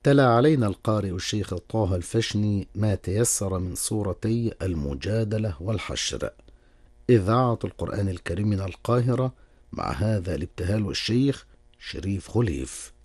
تلا علينا القارئ الشيخ طه الفشني ما تيسر من سورتي المجادلة والحشر. إذاعة القرآن الكريم من القاهرة، مع هذا الابتهال والشيخ شريف خليف.